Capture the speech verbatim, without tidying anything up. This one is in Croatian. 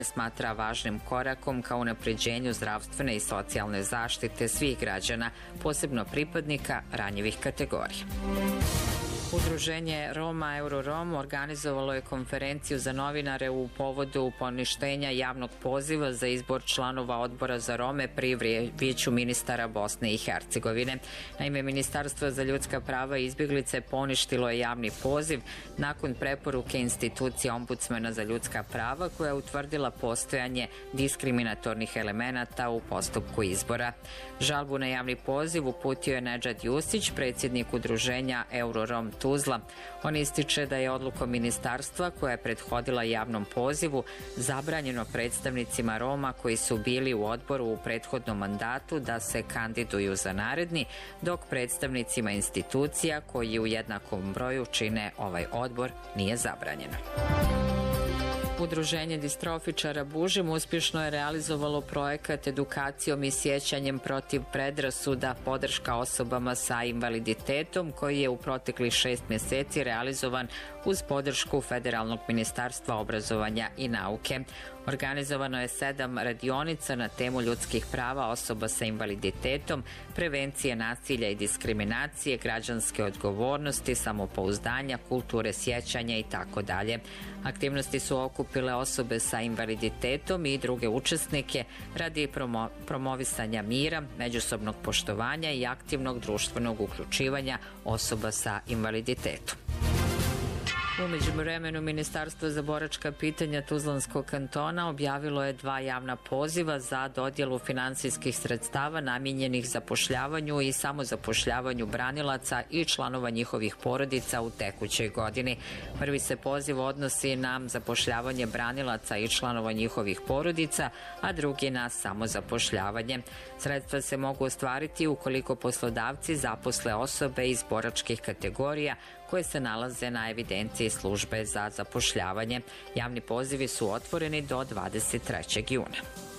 smatra važnim korakom ka unapređenju zdravstvene i socijalne zaštite svih građana, posebno pripadnika ranjivih kategorija. Udruženje Roma Eurorom organizovalo je konferenciju za novinare u povodu poništenja javnog poziva za izbor članova odbora za Rome pri Vijeću ministara Bosne i Hercegovine. Naime, Ministarstvo za ljudska prava i izbjeglice poništilo je javni poziv nakon preporuke institucije Ombudsmana za ljudska prava koja je utvrdila postojanje diskriminatornih elemenata u postupku izbora. Žalbu na javni poziv uputio je Nedžad Jusić, predsjednik udruženja Eurorom Tuzla. On ističe da je odlukom ministarstva koja je prethodila javnom pozivu zabranjeno predstavnicima Roma koji su bili u odboru u prethodnom mandatu da se kandiduju za naredni, dok predstavnicima institucija koji u jednakom broju čine ovaj odbor nije zabranjeno. Udruženje distrofičara Bužim uspješno je realizovalo projekat edukacijom i sjećanjem protiv predrasuda podrška osobama sa invaliditetom koji je u proteklih šest mjeseci realizovan uz podršku Federalnog ministarstva obrazovanja i nauke. Organizovano je sedam radionica na temu ljudskih prava osoba sa invaliditetom, prevencije nasilja i diskriminacije, građanske odgovornosti, samopouzdanja, kulture sjećanja i tako dalje. Aktivnosti su okupile osobe sa invaliditetom i druge učesnike radi promo- promovisanja mira, međusobnog poštovanja i aktivnog društvenog uključivanja osoba sa invaliditetom. U međuvremenu Ministarstvo za boračka pitanja Tuzlanskog kantona objavilo je dva javna poziva za dodjelu finansijskih sredstava namijenjenih zapošljavanju i samozapošljavanju branilaca i članova njihovih porodica u tekućoj godini. Prvi se poziv odnosi na zapošljavanje branilaca i članova njihovih porodica, a drugi na samozapošljavanje. Sredstva se mogu ostvariti ukoliko poslodavci zaposle osobe iz boračkih kategorija koje se nalaze na evidenciji službe za zapošljavanje. Javni pozivi su otvoreni do dvadeset trećeg juna.